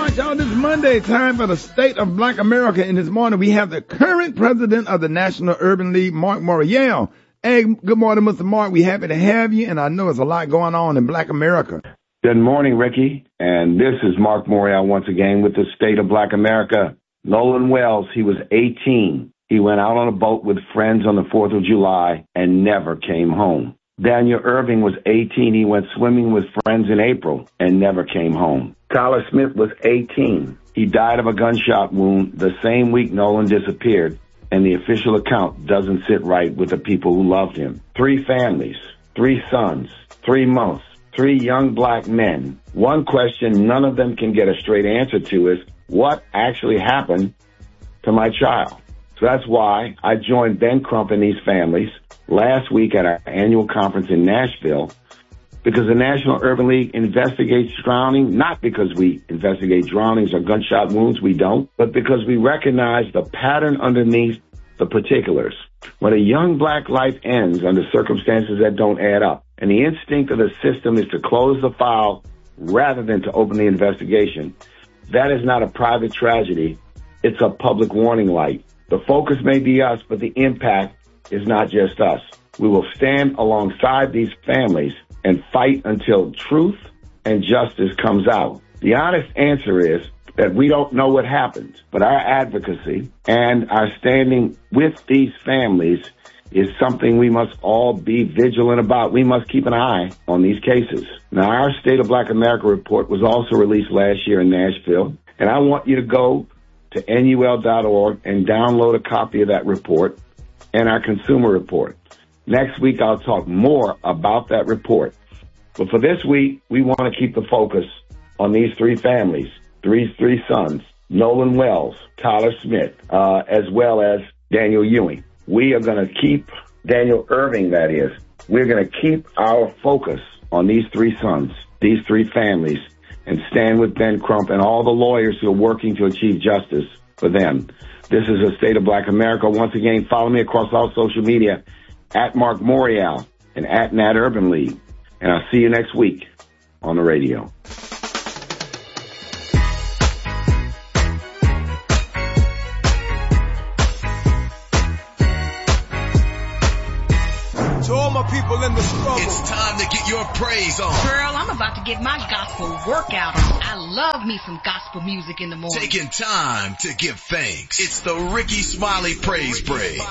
March on this Monday, time for the State of Black America. And this morning we have the current president of the National Urban League, Mark Morial. Hey, good morning, Mr. Mark. We're happy to have you, and I know there's a lot going on in Black America. Good morning, Ricky. And this is Mark Morial once again with the State of Black America. Nolan Wells, he was 18. He went out on a boat with friends on the 4th of July and never came home. Daniel Irving was 18. He went swimming with friends in April and never came home. Tyler Smith was 18. He died of a gunshot wound the same week Nolan disappeared, and the official account doesn't sit right with the people who loved him. 3 families, 3 sons, 3 months, 3 young black men. One question none of them can get a straight answer to is, what actually happened to my child? So that's why I joined Ben Crump and these families last week at our annual conference in Nashville, because the National Urban League investigates drowning, not because we investigate drownings or gunshot wounds, we don't, but because we recognize the pattern underneath the particulars. When a young black life ends under circumstances that don't add up, and the instinct of the system is to close the file rather than to open the investigation, that is not a private tragedy, it's a public warning light. The focus may be us, but the impact is not just us. We will stand alongside these families and fight until truth and justice comes out. The honest answer is that we don't know what happened, but our advocacy and our standing with these families is something we must all be vigilant about. We must keep an eye on these cases. Now, our State of Black America report was also released last year in Nashville, and I want you to go to NUL.org and download a copy of that report and our consumer report. Next week, I'll talk more about that report. But for this week, we want to keep the focus on these 3 families, three sons, Nolan Wells, Tyler Smith, as well as Daniel Ewing. We are going to keep Daniel Irving, that is. We're going to keep our focus on these 3 sons, these 3 families, and stand with Ben Crump and all the lawyers who are working to achieve justice for them. This is the State of Black America. Once again, follow me across all social media at Mark Morial and at Nat Urban League. And I'll see you next week on the radio. To all my people in the struggle, it's time to get your praise on. Girl, I'm about to get my gospel workout on. I love me some gospel music in the morning. Taking time to give thanks. It's the Ricky Smiley Praise Break.